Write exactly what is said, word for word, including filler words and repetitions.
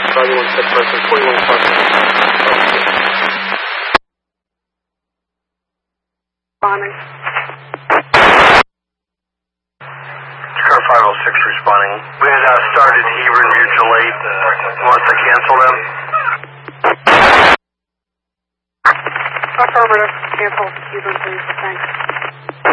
Charlie one set person, forty-one person. Responding. Car five oh six responding. We had uh, started Hebron Mutual Aid. Uh, wants to cancel them. Affirmative. Cancel Hebron, please. Thanks.